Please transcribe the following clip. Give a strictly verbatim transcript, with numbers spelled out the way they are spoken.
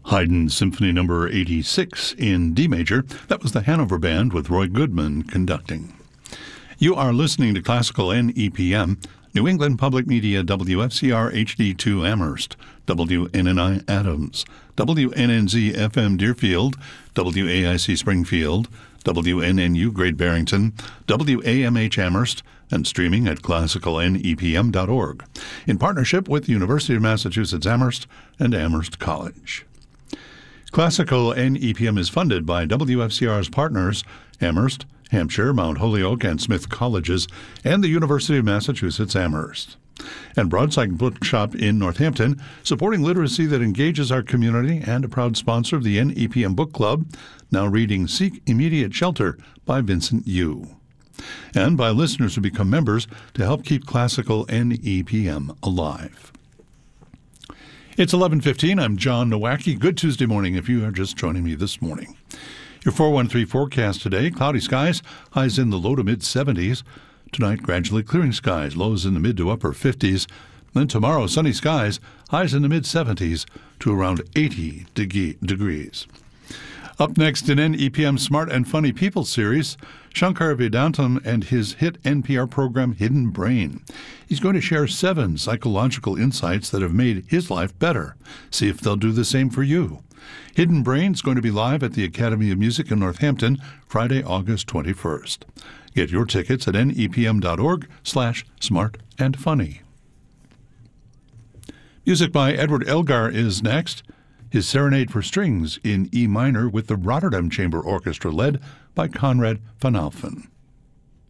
Haydn Symphony Number eighty-six in D major. That was the Hanover Band with Roy Goodman conducting. You are listening to Classical N E P M, New England Public Media, W F C R H D two Amherst, W N N I Adams, W N N Z F M Deerfield, W A I C Springfield, W N N U Great Barrington, W A M H Amherst, and streaming at classical n e p m dot org, in partnership with the University of Massachusetts Amherst and Amherst College. Classical N E P M is funded by W F C R's partners, Amherst, Hampshire, Mount Holyoke, and Smith Colleges, and the University of Massachusetts Amherst. And Broadside Bookshop in Northampton, supporting literacy that engages our community, and a proud sponsor of the N E P M Book Club, now reading Seek Immediate Shelter by Vincent Yu. And by listeners who become members to help keep Classical N E P M alive. It's eleven fifteen. I'm John Nowacki. Good Tuesday morning if you are just joining me this morning. Your four one three forecast today, cloudy skies, highs in the low to mid-seventies. Tonight, gradually clearing skies, lows in the mid to upper fifties. Then tomorrow, sunny skies, highs in the mid-seventies to around eighty de- degrees. Up next in N E P M Smart and Funny People series, Shankar Vedantam and his hit N P R program Hidden Brain. He's going to share seven psychological insights that have made his life better. See if they'll do the same for you. Hidden Brain is going to be live at the Academy of Music in Northampton, Friday, August twenty-first. Get your tickets at n e p m dot org slash smart and funny. Music by Edward Elgar is next. His Serenade for Strings in E minor with the Rotterdam Chamber Orchestra led by Conrad van Alphen.